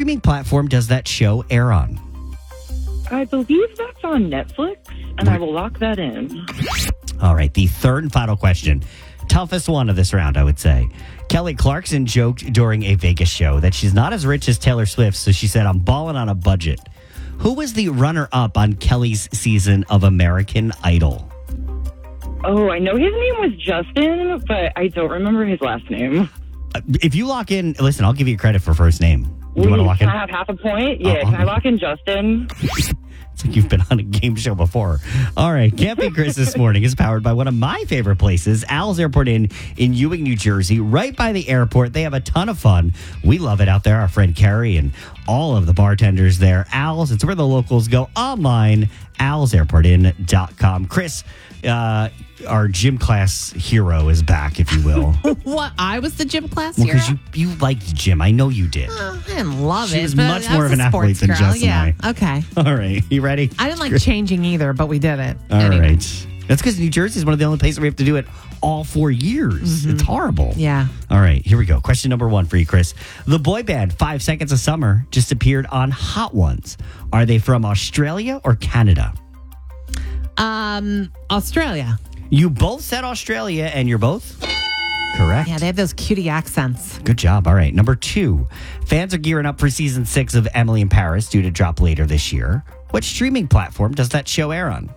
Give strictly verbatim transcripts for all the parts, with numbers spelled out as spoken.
streaming platform does that show air on? I believe that's on Netflix, and I will lock that in. All right, the third and final question. Toughest one of this round, I would say. Kelly Clarkson joked during a Vegas show that she's not as rich as Taylor Swift, so she said, I'm balling on a budget. Who was the runner-up on Kelly's season of American Idol? Oh, I know his name was Justin, but I don't remember his last name. Uh, If you lock in, listen, I'll give you credit for first name. Do you want to lock Can in? I have half a point? Yeah, Uh-oh. can I lock in Justin? It's like you've been on a game show before. All right. Camping Chris this morning is powered by one of my favorite places, Al's Airport Inn in Ewing, New Jersey, right by the airport. They have a ton of fun. We love it out there. Our friend Carrie and all of the bartenders there. Al's, it's where the locals go online, als airport inn dot com. Chris, uh, our gym class hero is back, if you will. What? I was the gym class Well, hero? because you, you liked gym. I know you did. Oh, I didn't love She it. was but much I more was of an a sports athlete than girl. Jess and yeah. I. Okay. All right. You ready? I didn't like changing either, but we did it. All right. Anyway. That's because New Jersey is one of the only places we have to do it all four years. It's horrible. Yeah. All right, here we go. Question number one for you, Chris. The boy band Five Seconds of Summer just appeared on Hot Ones. Are they from Australia or Canada? Um, Australia. You both said Australia, and you're both correct. Yeah, they have those cutie accents. Good job. All right. Number two. Fans are gearing up for season six of Emily in Paris, due to drop later this year. What streaming platform does that show air on?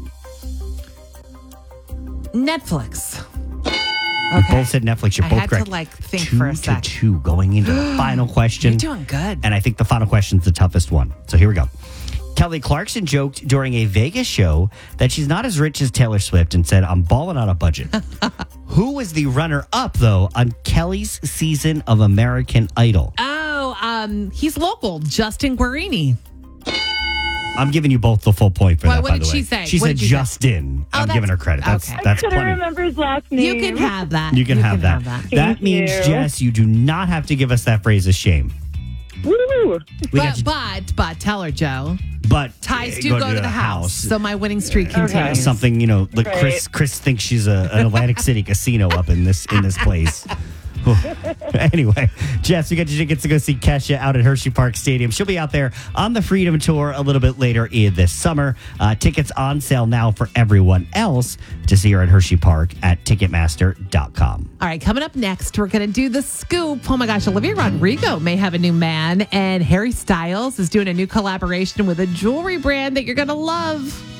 Netflix. You both said Netflix. You're I both had correct. to like think two for a to sec. two going into the final question. You're doing good. And I think the final question is the toughest one. So here we go. Kelly Clarkson joked during a Vegas show that she's not as rich as Taylor Swift and said, I'm balling on a budget. Who was the runner-up, though, on Kelly's season of American Idol? Oh, um, he's local. Justin Guarini. I'm giving you both the full point for What- that, what by did the way. she say? She What said did you say? Justin. Oh, I'm that's- giving her credit. That's okay. that's Couldn't plenty. remember his last name. You can have that. You can, have, that. have that. That Thank means, you. Jess, you do not have to give us that phrase of shame. Woo! We got But, you- but, but, tell her, Joe. but Ties uh, do go, to the house. So my winning streak continues. Something, you know, like Right. Chris Chris thinks she's a, an Atlantic City casino up in this in this place. Anyway, Jess, we got your tickets to go see Kesha out at Hershey Park Stadium. She'll be out there on the Freedom Tour a little bit later in this summer. Uh, tickets on sale now for everyone else to see her at Hershey Park at Ticketmaster dot com. All right, coming up next, we're going to do the scoop. Oh my gosh, Olivia Rodrigo may have a new man, and Harry Styles is doing a new collaboration with a jewelry brand that you're going to love.